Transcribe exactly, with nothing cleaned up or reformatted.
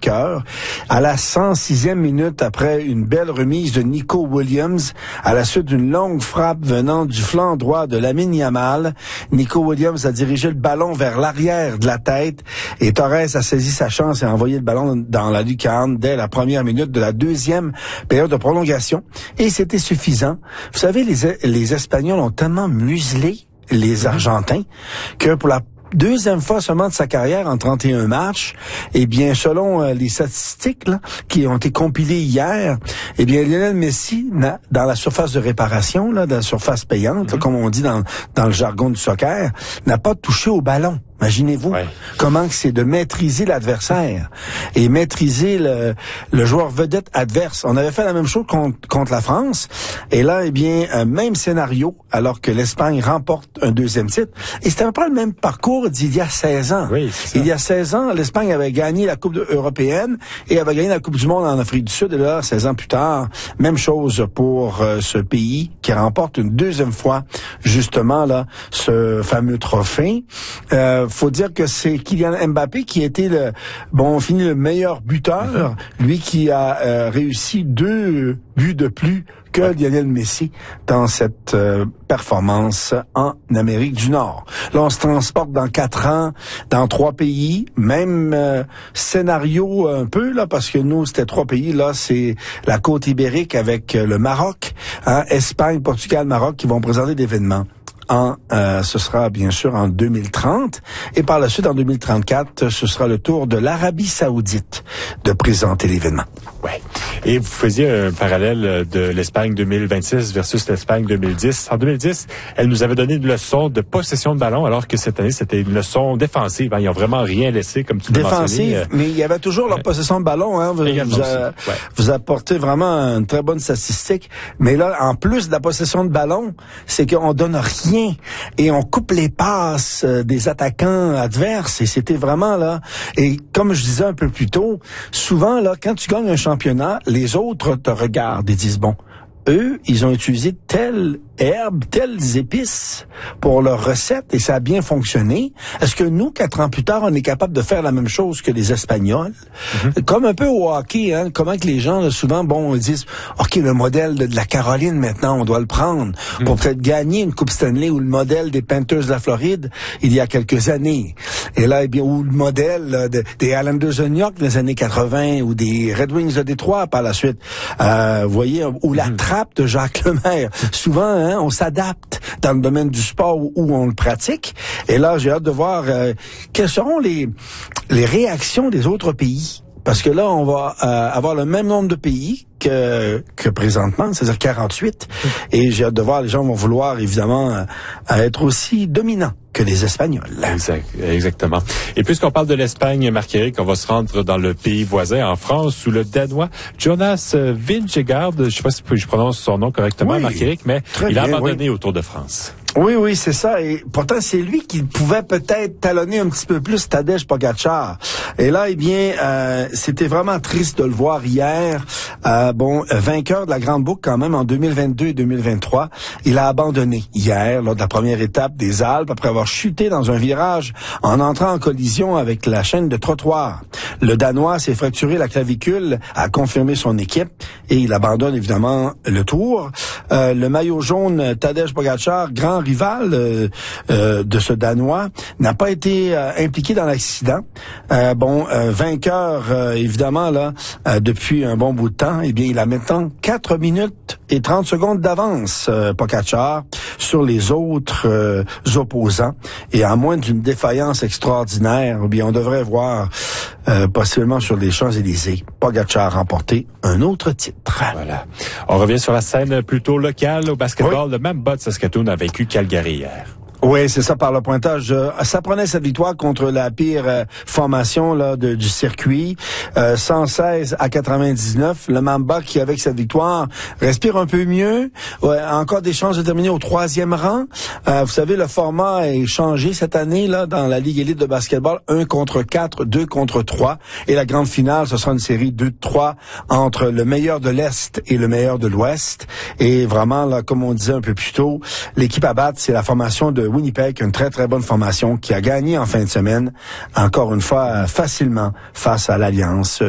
cœur. À la cent sixième minute, après une belle remise de Nico Williams, à la suite d'une longue frappe venant du flanc droit de Lamine Yamal, Nico Williams a dirigé le ballon vers l'arrière de la tête et Torres a saisi sa chance et a envoyé le ballon dans la lucarne dès la première minute de la deuxième période de prolongation. Et c'était suffisant. Vous savez, les, les Espagnols ont tellement muselé les Argentins que pour la deuxième fois seulement de sa carrière en trente et un matchs, eh bien, selon euh, les statistiques là, qui ont été compilées hier, eh bien, Lionel Messi, na, dans la surface de réparation, là, dans la surface payante, mm-hmm. là, comme on dit dans, dans le jargon du soccer, n'a pas touché au ballon. Imaginez-vous ouais. comment c'est de maîtriser l'adversaire et maîtriser le, le joueur vedette adverse. On avait fait la même chose contre, contre la France. Et là, eh bien, euh, même scénario, alors que l'Espagne remporte un deuxième titre. Et c'était à peu près le même parcours d'il y a seize ans. Oui, c'est ça. Il y a seize ans, l'Espagne avait gagné la Coupe européenne et avait gagné la Coupe du Monde en Afrique du Sud. Et là, seize ans plus tard, même chose pour euh, ce pays qui remporte une deuxième fois, justement, là, ce fameux trophée. Euh, faut dire que c'est Kylian Mbappé qui a été le bon fini le meilleur buteur, mm-hmm. lui qui a euh, réussi deux buts de plus que ouais. Lionel Messi dans cette euh, performance en Amérique du Nord. Là, on se transporte dans quatre ans, dans trois pays, même euh, scénario un peu là, parce que nous c'était trois pays. Là, c'est la côte ibérique avec euh, le Maroc, hein, Espagne, Portugal, Maroc qui vont présenter l'événement. En, euh, ce sera bien sûr en deux mille trente et par la suite en deux mille trente-quatre, ce sera le tour de l'Arabie Saoudite de présenter l'événement. Ouais. Et vous faisiez un parallèle de l'Espagne deux mille vingt-six versus l'Espagne deux mille dix. En deux mille dix, elle nous avait donné une leçon de possession de ballon, alors que cette année, c'était une leçon défensive. Ils n'ont vraiment rien laissé, comme tu l'as mentionné. Défensive, mais il y avait toujours leur possession de ballon. Hein. Vous, vous, a, ouais. vous apportez vraiment une très bonne statistique. Mais là, en plus de la possession de ballon, c'est qu'on donne rien et on coupe les passes des attaquants adverses. Et c'était vraiment là. Et comme je disais un peu plus tôt, souvent là, quand tu gagnes un championnat, les autres te regardent et disent bon, eux, ils ont utilisé telle herbe, telles épices pour leur recette et ça a bien fonctionné. Est-ce que nous, quatre ans plus tard, on est capable de faire la même chose que les Espagnols? Mm-hmm. Comme un peu au hockey, hein, comment que les gens, là, souvent, bon, ils disent, OK, le modèle de, de la Caroline, maintenant, on doit le prendre mm-hmm. pour peut-être gagner une Coupe Stanley ou le modèle des Panthers de la Floride il y a quelques années. Et là, eh bien, ou le modèle là, de, des Islanders de New York des années quatre-vingts ou des Red Wings de Détroit par la suite. Euh, vous voyez, ou la mm-hmm. trappe de Jacques Lemaire. Souvent, hein, on s'adapte dans le domaine du sport où, où on le pratique. Et là, j'ai hâte de voir euh, quelles seront les, les réactions des autres pays. Parce que là, on va euh, avoir le même nombre de pays que, que présentement, c'est-à-dire quarante-huit. Et j'ai hâte de voir, les gens vont vouloir, évidemment, euh, être aussi dominants que les Espagnols. Exact, exactement. Et puisqu'on parle de l'Espagne, Marc-Éric, on va se rendre dans le pays voisin, en France, où le Danois Jonas Vingegaard, je ne sais pas si je prononce son nom correctement, oui, Marc-Éric, mais il bien, a abandonné oui. au Tour de France. Oui, oui, c'est ça. Et pourtant, c'est lui qui pouvait peut-être talonner un petit peu plus Tadej Pogačar. Et là, eh bien, euh, c'était vraiment triste de le voir hier. Euh, bon, vainqueur de la Grande Boucle quand même en deux mille vingt-deux et deux mille vingt-trois. Il a abandonné hier lors de la première étape des Alpes après avoir chuté dans un virage en entrant en collision avec la chaîne de trottoir. Le Danois s'est fracturé la clavicule, a confirmé son équipe et il abandonne évidemment le Tour. Euh, le maillot jaune Tadej Pogačar, grand rival euh, euh, de ce Danois, n'a pas été euh, impliqué dans l'accident. Euh, bon, euh, vainqueur euh, évidemment là euh, depuis un bon bout de temps. Eh bien, il a maintenant quatre minutes et trente secondes d'avance, euh, Pogačar, sur les autres euh, opposants. Et à moins d'une défaillance extraordinaire, eh bien, on devrait voir euh, possiblement sur les Champs-Élysées, Pogačar remporter un autre titre. Voilà. On revient sur la scène plutôt locale au basketball. Oui. Le Mamba de Saskatoon a vaincu Calgary hier. Oui, c'est ça, par le pointage. Ça prenait cette victoire contre la pire euh, formation là de, du circuit, euh, cent seize à quatre-vingt-dix-neuf. Le Mamba qui, avec cette victoire, respire un peu mieux. Ouais, encore des chances de terminer au troisième rang. Euh, vous savez, le format est changé cette année là dans la Ligue élite de basketball. un contre quatre, deux contre trois. Et la grande finale, ce sera une série deux trois entre le meilleur de l'Est et le meilleur de l'Ouest. Et vraiment, là, comme on disait un peu plus tôt, l'équipe à battre, c'est la formation de Winnipeg, une très très bonne formation qui a gagné en fin de semaine, encore une fois facilement face à l'Alliance